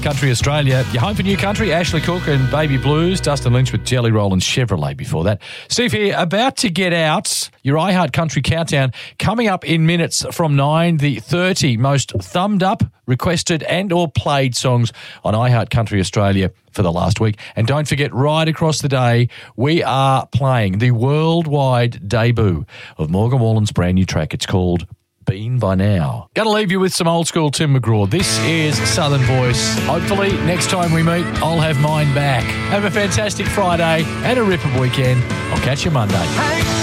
Country Australia. You're home for New Country, Ashley Cook and Baby Blues, Dustin Lynch with Jelly Roll and Chevrolet before that. Steve here, about to get out your iHeart Country Countdown. Coming up in minutes from 9, the 30 most thumbed up, requested and or played songs on iHeart Country Australia for the last week. And don't forget, right across the day, we are playing the worldwide debut of Morgan Wallen's brand new track. It's called Been By Now. Going to leave you with some old school Tim McGraw. This is Southern Voice. Hopefully, next time we meet, I'll have mine back. Have a fantastic Friday and a ripper weekend. I'll catch you Monday.